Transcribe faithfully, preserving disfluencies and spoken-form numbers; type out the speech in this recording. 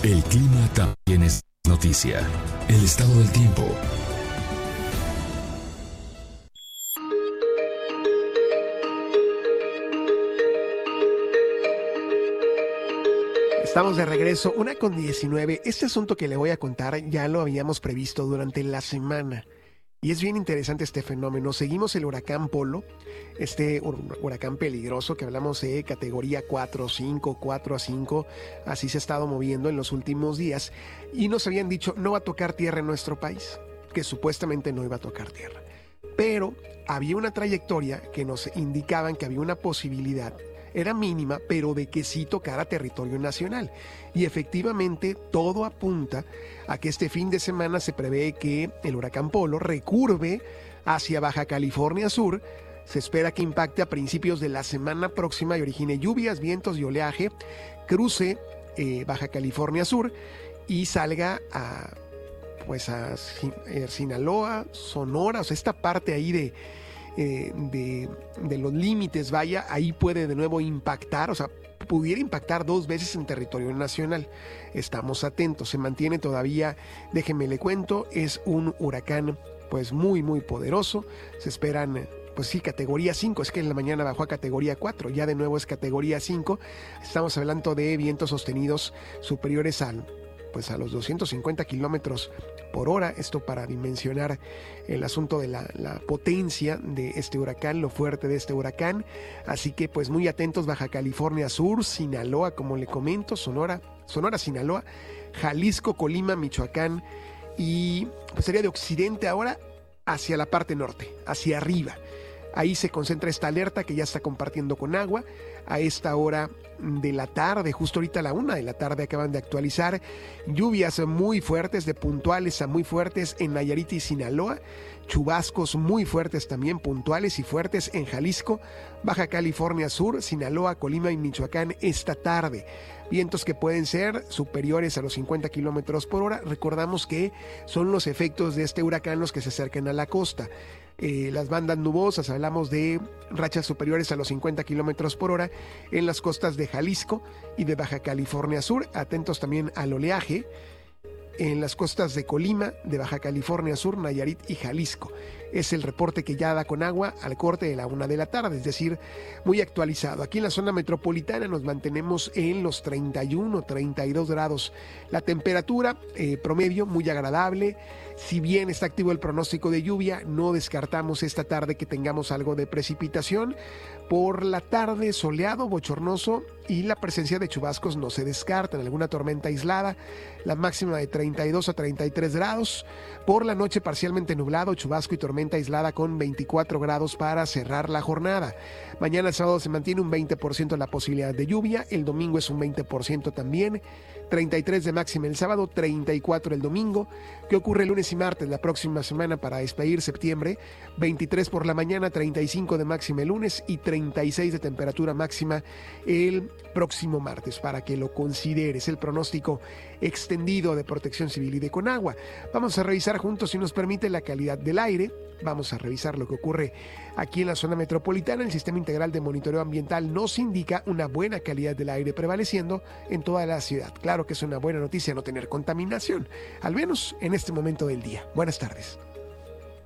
El clima también es noticia. El estado del tiempo. Estamos de regreso, una con diecinueve. Este asunto que le voy a contar ya lo habíamos previsto durante la semana. Y es bien interesante este fenómeno. Seguimos el huracán Polo, este huracán peligroso que hablamos de categoría cuatro, cinco, cuatro a cinco. Así se ha estado moviendo en los últimos días. Y nos habían dicho, no va a tocar tierra en nuestro país, que supuestamente no iba a tocar tierra. Pero había una trayectoria que nos indicaban que había una posibilidad, era mínima, pero de que sí tocara territorio nacional. Y efectivamente todo apunta a que este fin de semana se prevé que el huracán Polo recurve hacia Baja California Sur. Se espera que impacte a principios de la semana próxima y origine lluvias, vientos y oleaje, cruce eh, Baja California Sur y salga a, pues a eh, Sinaloa, Sonora, o sea, esta parte ahí de Eh, de, de los límites, vaya, ahí puede de nuevo impactar, o sea, pudiera impactar dos veces en territorio nacional. Estamos atentos, se mantiene todavía, déjeme le cuento, es un huracán pues muy muy poderoso, se esperan pues sí, categoría cinco, es que en la mañana bajó a categoría cuatro, ya de nuevo es categoría cinco, estamos hablando de vientos sostenidos superiores al pues a los doscientos cincuenta kilómetros por hora, esto para dimensionar el asunto de la, la potencia de este huracán, lo fuerte de este huracán, así que pues muy atentos, Baja California Sur, Sinaloa, como le comento, Sonora, Sonora, Sinaloa, Jalisco, Colima, Michoacán, y pues sería de occidente ahora hacia la parte norte, hacia arriba. Ahí se concentra esta alerta que ya está compartiendo con agua. A esta hora de la tarde, justo ahorita a la una de la tarde acaban de actualizar lluvias muy fuertes, de puntuales a muy fuertes en Nayarit y Sinaloa, chubascos muy fuertes también, puntuales y fuertes en Jalisco, Baja California Sur, Sinaloa, Colima y Michoacán esta tarde. Vientos que pueden ser superiores a los cincuenta kilómetros por hora. Recordamos que son los efectos de este huracán los que se acercan a la costa. Eh, las bandas nubosas, hablamos de rachas superiores a los cincuenta kilómetros por hora en las costas de Jalisco y de Baja California Sur. Atentos también al oleaje en las costas de Colima, de Baja California Sur, Nayarit y Jalisco. Es el reporte que ya da con agua al corte de la una de la tarde, es decir, muy actualizado. Aquí en la zona metropolitana nos mantenemos en los treinta y uno, treinta y dos grados. La temperatura eh, promedio muy agradable. Si bien está activo el pronóstico de lluvia, no descartamos esta tarde que tengamos algo de precipitación. Por la tarde soleado, bochornoso y la presencia de chubascos no se descarta, en alguna tormenta aislada, la máxima de treinta y dos a treinta y tres grados. Por la noche parcialmente nublado, chubasco y tormenta aislada con veinticuatro grados para cerrar la jornada. Mañana sábado se mantiene un veinte por ciento la posibilidad de lluvia, el domingo es un veinte por ciento también, treinta y tres de máxima el sábado, treinta y cuatro el domingo. ¿Qué ocurre el lunes y martes la próxima semana para despedir septiembre? veintitrés por la mañana, treinta y cinco de máxima el lunes y treinta y seis de temperatura máxima el próximo martes, para que lo consideres. El pronóstico extendido de Protección Civil y de Conagua. Vamos a revisar juntos, si nos permite, la calidad del aire. Vamos a revisar lo que ocurre aquí en la zona metropolitana. El Sistema Integral de Monitoreo Ambiental nos indica una buena calidad del aire prevaleciendo en toda la ciudad. Claro que es una buena noticia no tener contaminación, al menos en este momento del día. Buenas tardes.